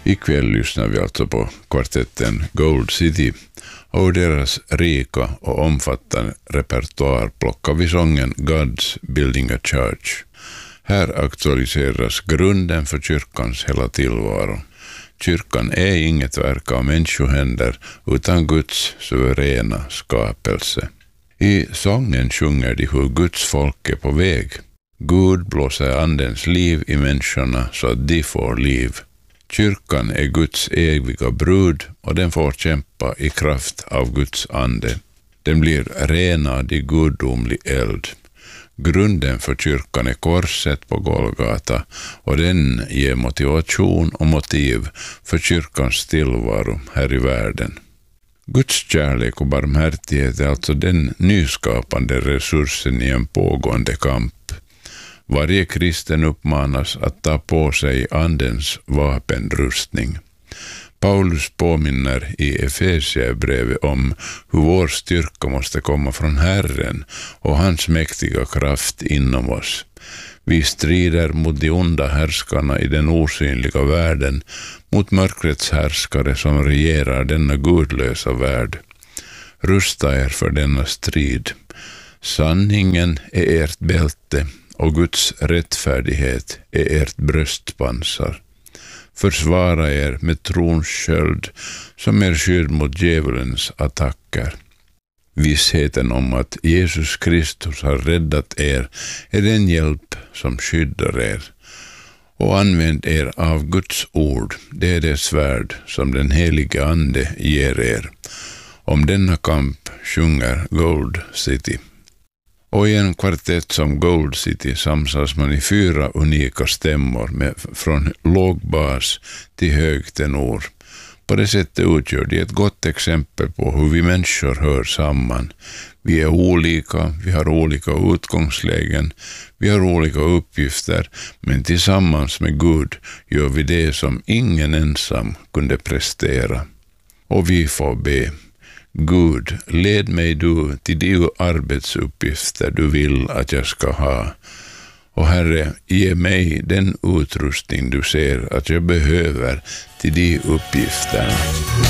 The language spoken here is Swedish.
Ikväll lyssnar vi alltså på kvartetten Gold City och deras rika och omfattande repertoar plockar vi sången God's Building a Church. Här aktualiseras grunden för kyrkans hela tillvaro. Kyrkan är inget verk av människohänder utan Guds suveräna skapelse. I sången sjunger de hur Guds folk är på väg. Gud blåser andens liv i människorna så att de får liv. Kyrkan är Guds eviga brud och den får kämpa i kraft av Guds ande. Den blir renad i gudomlig eld. Grunden för kyrkan är korset på Golgata och den ger motivation och motiv för kyrkans tillvaro här i världen. Guds kärlek och barmhärtighet är alltså den nyskapande resursen i en pågående kamp. Varje kristen uppmanas att ta på sig andens vapenrustning. Paulus påminner i Efesierbrevet om hur vår styrka måste komma från Herren och hans mäktiga kraft inom oss. Vi strider mot de onda härskarna i den osynliga världen, mot mörkrets härskare som regerar denna gudlösa värld. Rusta er för denna strid. Sanningen är ert bälte och Guds rättfärdighet är ert bröstpansar. Försvara er med trons sköld som är skydd mot djävulens attacker. Vissheten om att Jesus Kristus har räddat er är den hjälp som skyddar er. Och använd er av Guds ord, det är det svärd som den helige ande ger er. Om denna kamp sjunger Gold City. Och i en kvartett som Gold City samsas man i 4 unika stämmor från låg bas till hög tenor. På det sättet utgör det ett gott exempel på hur vi människor hör samman. Vi är olika, vi har olika utgångslägen, vi har olika uppgifter, men tillsammans med Gud gör vi det som ingen ensam kunde prestera. Och vi får be. Gud, led mig du till de arbetsuppgifter du vill att jag ska ha. Och Herre, ge mig den utrustning du ser att jag behöver till de uppgifterna.